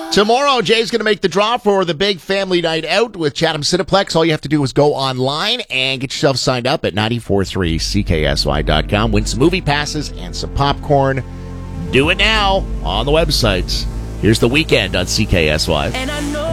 Tomorrow, Jay's going to make the draw for the big family night out with Chatham Cineplex. All you have to do is go online and get yourself signed up at 943CKSY.com. Win some movie passes and some popcorn. Do it now on the websites. Here's The Weekend on CKSY. And I know